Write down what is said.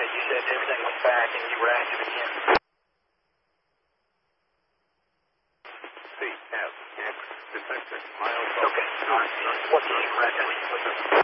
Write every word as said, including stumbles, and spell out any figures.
that you said everything went back and you were active again. C F X detected mild. Okay. All right. What do you reckon?